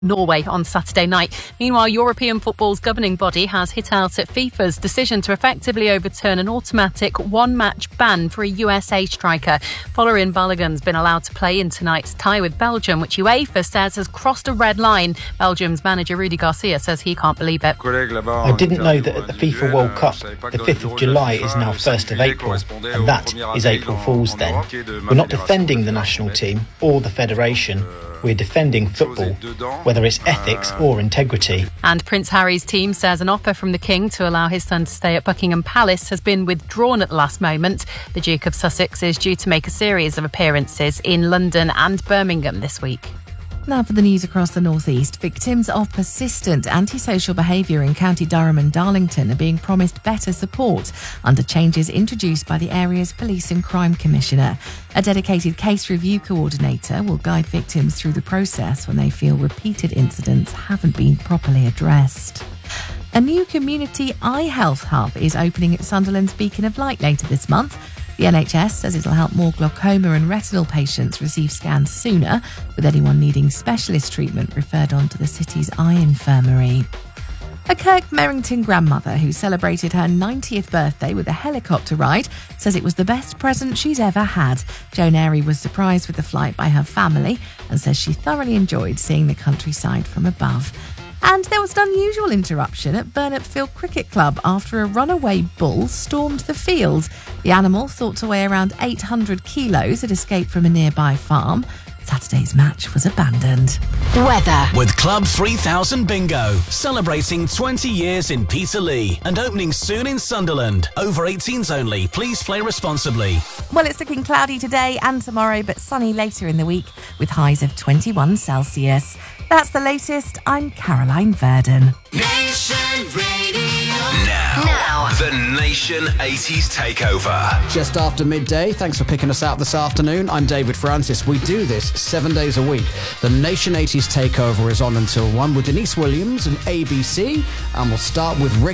Norway on Saturday night. Meanwhile, European football's governing body has hit out at FIFA's decision to effectively overturn an automatic one-match ban for a USA striker. Folarin Balogun's been allowed to play in tonight's tie with Belgium, which UEFA says has crossed a red line. Belgium's manager Rudi Garcia says he can't believe it. I didn't know that at the FIFA World Cup, the 5th of July is now 1st of April, and that is April Fool's then. We're not defending the national team or the federation. We're defending football, whether it's ethics or integrity. And Prince Harry's team says an offer from the King to allow his son to stay at Buckingham Palace has been withdrawn at the last moment. The Duke of Sussex is due to make a series of appearances in London and Birmingham this week. Now for the news across the North East. Victims of persistent antisocial behaviour in County Durham and Darlington are being promised better support under changes introduced by the area's Police and Crime Commissioner. A dedicated case review coordinator will guide victims through the process when they feel repeated incidents haven't been properly addressed. A new community eye health hub is opening at Sunderland's Beacon of Light later this month. The NHS says it'll help more glaucoma and retinal patients receive scans sooner, with anyone needing specialist treatment referred on to the city's eye infirmary. A Kirk Merrington grandmother who celebrated her 90th birthday with a helicopter ride says it was the best present she's ever had. Joan Airy was surprised with the flight by her family and says she thoroughly enjoyed seeing the countryside from above. And there was an unusual interruption at Burnop Field Cricket Club after a runaway bull stormed the field. The animal, thought to weigh around 800 kilos, had escaped from a nearby farm. Saturday's match was abandoned. Weather. With Club 3000 Bingo, celebrating 20 years in Peterlee and opening soon in Sunderland. Over 18s only. Please play responsibly. Well, it's looking cloudy today and tomorrow, but sunny later in the week with highs of 21 Celsius. That's the latest. I'm Caroline Verdon. Nation Radio. Now, the Nation 80s Takeover. Just after midday, thanks for picking us out this afternoon. I'm David Francis. We do this 7 days a week. The Nation 80s Takeover is on until 1 with Denise Williams and ABC, and we'll start with Rick